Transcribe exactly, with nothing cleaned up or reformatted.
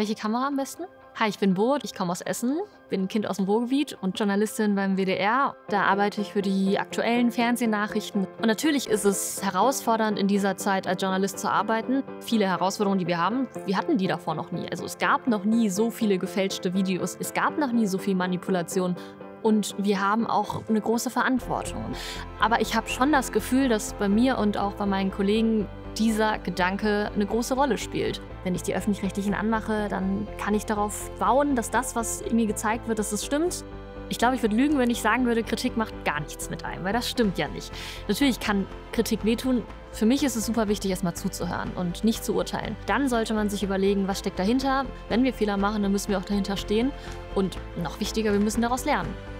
Welche Kamera am besten? Hi, ich bin Bo, ich komme aus Essen, bin Kind aus dem Ruhrgebiet und Journalistin beim W D R. Da arbeite ich für die aktuellen Fernsehnachrichten. Und natürlich ist es herausfordernd, in dieser Zeit als Journalist zu arbeiten. Viele Herausforderungen, die wir haben, wir hatten die davor noch nie. Also es gab noch nie so viele gefälschte Videos, es gab noch nie so viel Manipulation. Und wir haben auch eine große Verantwortung. Aber ich habe schon das Gefühl, dass bei mir und auch bei meinen Kollegen dieser Gedanke eine große Rolle spielt. Wenn ich die Öffentlich-Rechtlichen anmache, dann kann ich darauf bauen, dass das, was mir gezeigt wird, dass es stimmt. Ich glaube, ich würde lügen, wenn ich sagen würde, Kritik macht gar nichts mit einem, weil das stimmt ja nicht. Natürlich kann Kritik wehtun. Für mich ist es super wichtig, erstmal zuzuhören und nicht zu urteilen. Dann sollte man sich überlegen, was steckt dahinter. Wenn wir Fehler machen, dann müssen wir auch dahinter stehen. Und noch wichtiger, wir müssen daraus lernen.